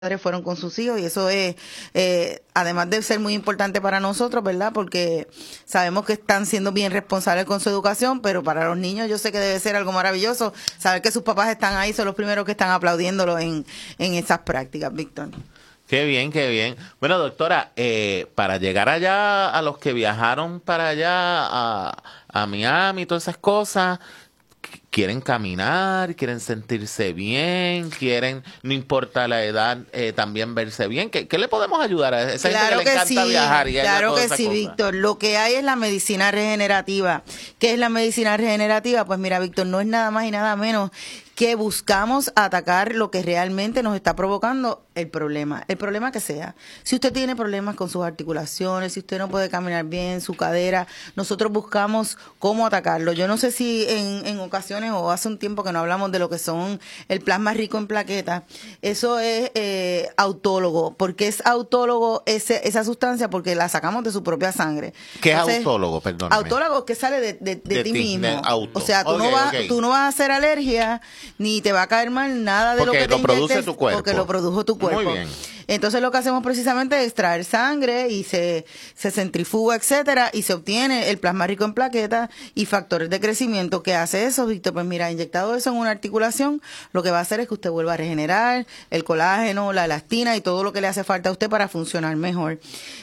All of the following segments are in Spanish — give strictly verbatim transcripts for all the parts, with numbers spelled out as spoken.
padres fueron con sus hijos y eso es, eh, además de ser muy importante para nosotros, ¿verdad? Porque sabemos que están siendo bien responsables con su educación, pero para los niños yo sé que debe ser algo maravilloso saber que sus papás están ahí, son los primeros que están aplaudiéndolo en, en esas prácticas, Víctor. Qué bien, qué bien. Bueno, doctora, eh, para llegar allá, a los que viajaron para allá, a, a Miami y todas esas cosas, quieren caminar, quieren sentirse bien, quieren, no importa la edad, eh, también verse bien. ¿Qué, ¿Qué le podemos ayudar a esa claro gente que le encanta sí, viajar? Y claro que sí, cosa? Víctor. Lo que hay es la medicina regenerativa. ¿Qué es la medicina regenerativa? Pues mira, Víctor, no es nada más y nada menos que buscamos atacar lo que realmente nos está provocando el problema, el problema que sea. Si usted tiene problemas con sus articulaciones, si usted no puede caminar bien, su cadera, nosotros buscamos cómo atacarlo. Yo no sé si en, en ocasiones o hace un tiempo que no hablamos de lo que son el plasma rico en plaquetas. Eso es eh, autólogo. ¿Por qué es autólogo ese, esa sustancia? Porque la sacamos de su propia sangre. ¿Qué Entonces, es autólogo? Perdóname. Autólogo es que sale de, de, de, de ti, ti mismo. Auto. O sea, tú, okay, no vas, okay. tú no vas a hacer alergia ni te va a caer mal nada de porque lo que te lo produce inyectes, tu cuerpo. porque lo produjo tu cuerpo. Muy bien. Entonces lo que hacemos precisamente es extraer sangre y se, se centrifuga, etcétera, y se obtiene el plasma rico en plaquetas y factores de crecimiento. ¿Qué hace eso, Víctor? Pues mira, inyectado eso en una articulación, lo que va a hacer es que usted vuelva a regenerar el colágeno, la elastina y todo lo que le hace falta a usted para funcionar mejor.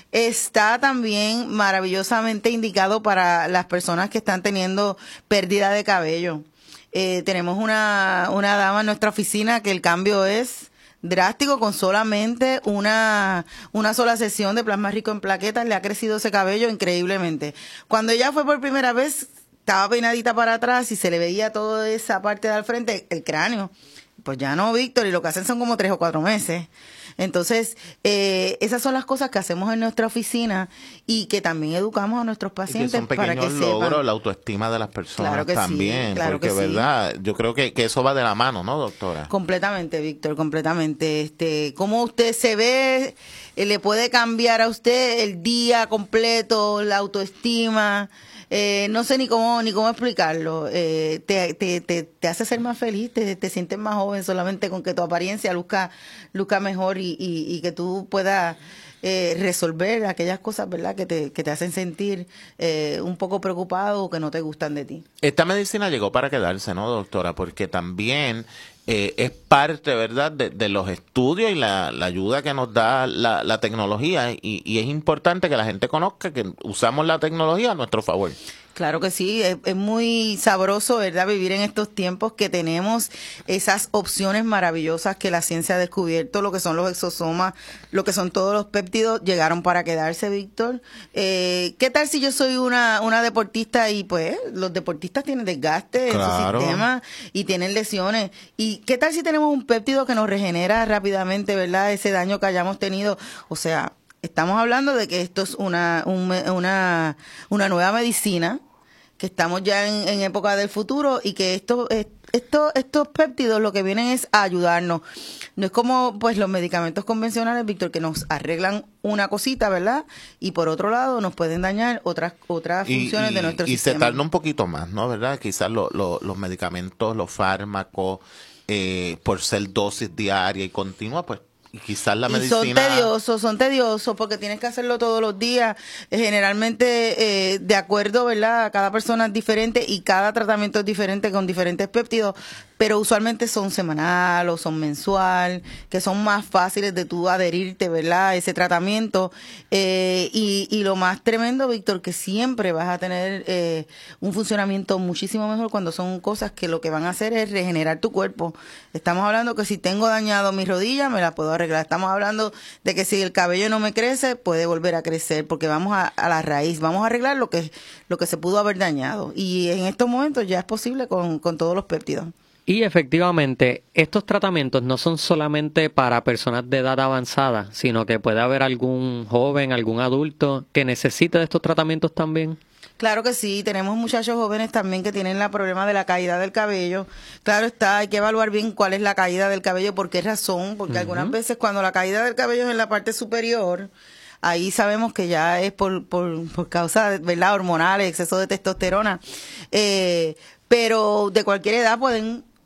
Está también maravillosamente indicado para las personas que están teniendo pérdida de cabello. Eh, tenemos una, una dama en nuestra oficina que el cambio es drástico, con solamente una, una sola sesión de plasma rico en plaquetas le ha crecido ese cabello increíblemente. Cuando ella fue por primera vez, estaba peinadita para atrás y se le veía toda esa parte de al frente, el cráneo. Pues ya no, Víctor, y lo que hacen son como tres o cuatro meses. Entonces, eh, esas son las cosas que hacemos en nuestra oficina y que también educamos a nuestros pacientes y que son para que pequeños logros, sepan. La autoestima de las personas claro que también, sí, claro porque que verdad, sí. yo creo que, que eso va de la mano, ¿no, doctora? Completamente, Víctor, completamente. Este, cómo usted se ve, eh, le puede cambiar a usted el día completo, la autoestima. Eh, no sé ni cómo ni cómo explicarlo. Eh, te, te, te, te hace ser más feliz, te, te sientes más joven solamente con que tu apariencia luzca, luzca mejor y, y, y que tú puedas eh, resolver aquellas cosas, ¿verdad?, que te, que te hacen sentir eh, un poco preocupado o que no te gustan de ti. Esta medicina llegó para quedarse, ¿no, doctora? Porque también eh, es parte, ¿verdad?, de, de los estudios y la, la ayuda que nos da la, la tecnología y, y es importante que la gente conozca que usamos la tecnología a nuestro favor. Claro que sí, es, es muy sabroso, ¿verdad?, vivir en estos tiempos que tenemos esas opciones maravillosas que la ciencia ha descubierto, lo que son los exosomas, lo que son todos los péptidos, llegaron para quedarse, Víctor. Eh, ¿Qué tal si yo soy una, una deportista y pues los deportistas tienen desgaste claro. en su sistema y tienen lesiones? ¿Y qué tal si tenemos un péptido que nos regenera rápidamente, ¿verdad?, ese daño que hayamos tenido? O sea, estamos hablando de que esto es una, un, una, una nueva medicina, que estamos ya en, en época del futuro y que esto, esto, estos péptidos lo que vienen es a ayudarnos. No es como pues los medicamentos convencionales, Víctor, que nos arreglan una cosita, ¿verdad? Y por otro lado nos pueden dañar otras otras y, funciones y, de nuestro y sistema. Y se tarda un poquito más, ¿no? ¿Verdad? Quizás lo, lo, los medicamentos, los fármacos, eh, por ser dosis diaria y continua, pues y quizás la medicina... Y son tediosos, son tediosos porque tienes que hacerlo todos los días, eh, generalmente eh, de acuerdo, ¿verdad? Cada persona es diferente y cada tratamiento es diferente con diferentes péptidos, pero usualmente son semanal o son mensual, que son más fáciles de tú adherirte, ¿verdad?, a ese tratamiento. Eh, y, y lo más tremendo, Víctor, que siempre vas a tener eh, un funcionamiento muchísimo mejor cuando son cosas que lo que van a hacer es regenerar tu cuerpo. Estamos hablando que si tengo dañado mi rodilla, me la puedo arreglar. Estamos hablando de que si el cabello no me crece, puede volver a crecer, porque vamos a, a la raíz, vamos a arreglar lo que, lo que se pudo haber dañado. Y en estos momentos ya es posible con, con todos los péptidos. Y efectivamente, estos tratamientos no son solamente para personas de edad avanzada, sino que puede haber algún joven, algún adulto que necesite de estos tratamientos también. Claro que sí, tenemos muchachos jóvenes también que tienen el problema de la caída del cabello. Claro está, hay que evaluar bien cuál es la caída del cabello, por qué razón, porque uh-huh. algunas veces cuando la caída del cabello es en la parte superior, ahí sabemos que ya es por, por, por causa, ¿verdad?, hormonales, exceso de testosterona. Eh, pero de cualquier edad pueden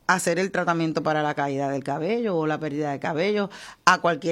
hacer el tratamiento para la caída del cabello o la pérdida de cabello a cualquier